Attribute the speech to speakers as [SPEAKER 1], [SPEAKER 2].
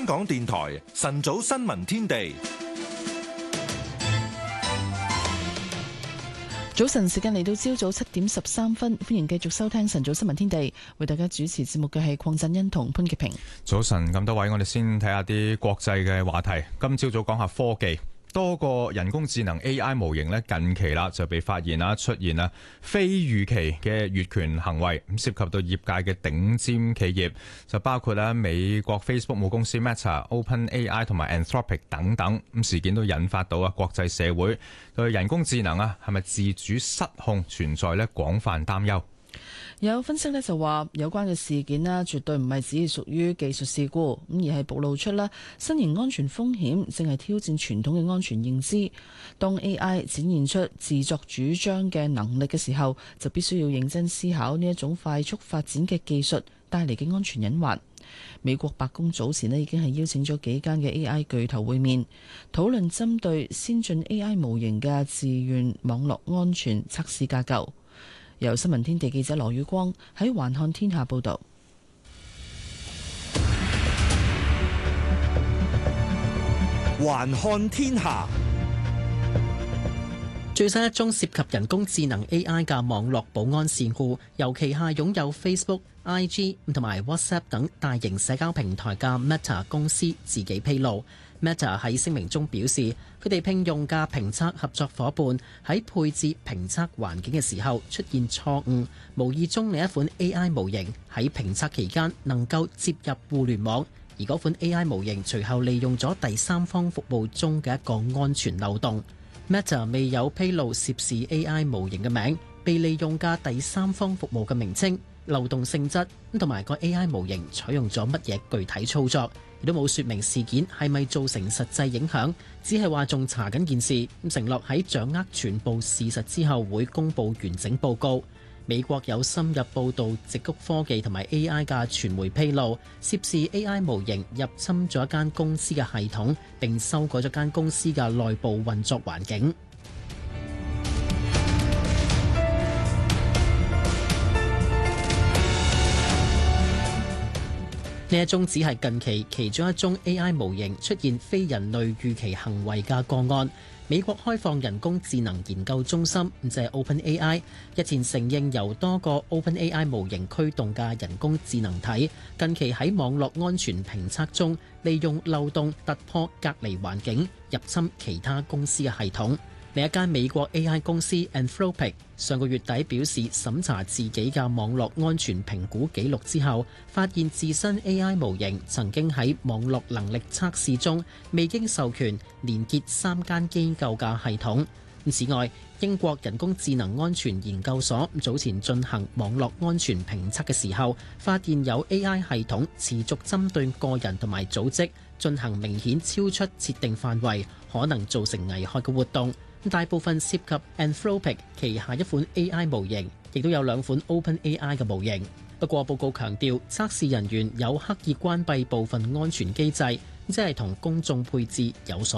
[SPEAKER 1] 香港電台晨早新聞天地。
[SPEAKER 2] 早晨時間嚟到朝早7:13，歡迎繼續收聽晨早新聞天地，為大家主持節目嘅係鄺振恩同潘潔平。
[SPEAKER 3] 早晨，咁多位，我哋先睇下啲國際嘅話題。今朝早講下科技，多個人工智能 AI 模型近期就被發現出現非預期嘅越權行為，涉及到業界嘅頂尖企業，就包括美國 Facebook 母公司 Meta、OpenAI 同埋 Anthropic 等等。事件都引發到國際社會對人工智能係咪自主失控存在廣泛擔憂。
[SPEAKER 2] 有分析就話，有關嘅事件絕對唔係只係屬於技術事故，而係暴露出新型安全風險正係挑戰傳統嘅安全認知。當 AI 展現出自作主張嘅能力嘅時候，就必須要認真思考呢一種快速發展嘅技術帶嚟嘅安全隱患。美國白宮早前已經係邀請咗幾間嘅 AI 巨頭會面，討論針對先進 AI 模型嘅自願網絡安全測試架構。由新聞天地記者羅宇光喺環看天下報道。
[SPEAKER 4] 環看天下，最新一宗涉及人工智能 AI 嘅網絡保安事故，由旗下擁有 Facebook、IG 同埋 WhatsApp 等大型社交平台嘅 Meta 公司自己披露。Meta 喺聲明中表示，佢哋聘用嘅評測合作夥伴喺配置評測環境嘅時候出現錯誤，無意中另一款 AI 模型喺評測期間能夠接入互聯網，而嗰款 AI 模型隨後利用咗第三方服務中嘅一個安全漏洞。Meta 未有披露涉事 AI 模型嘅名、被利用嘅第三方服務嘅名稱、漏洞性質同埋個 AI 模型採用咗乜嘢具體操作，亦都冇說明事件係咪造成實際影響，只係話仲查緊件事，承諾喺掌握全部事實之後會公佈完整報告。美國有深入報導矽谷科技同埋 AI 嘅傳媒披露，涉事 AI 模型入侵咗一間公司嘅系統，並修改咗間公司嘅內部運作環境。呢一宗只係近期其中一宗 AI 模型出現非人類預期行為嘅個案。美國開放人工智能研究中心即係 OpenAI 日前承認，由多個 OpenAI 模型驅動嘅人工智能體近期喺網絡安全評測中利用漏洞突破隔離環境，入侵其他公司嘅系統。另一間美國 AI 公司 Anthropic 上個月底表示，審查自己嘅網絡安全評估記錄之後，發現自身 AI 模型曾經喺網絡能力測試中未經授權連結3間機構嘅系統。此外，英國人工智能安全研究所早前進行網絡安全評測嘅時候，發現有 AI 系統持續針對個人同埋組織進行明顯超出設定範圍，可能造成危害嘅活動。大部分涉及 Anthropic 旗下一款 AI 模型，亦都有2款 OpenAI 嘅模型。不過報告強調，測試人員有刻意關閉部分安全機制，即係同公眾配置有所